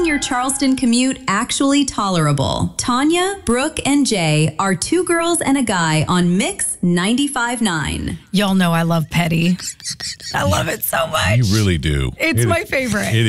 making your Charleston commute actually tolerable. Tanya, Brooke, and Jay are two girls and a guy on Mix 95.9. Y'all know I love Petty. I love it so much. You really do. It's my favorite.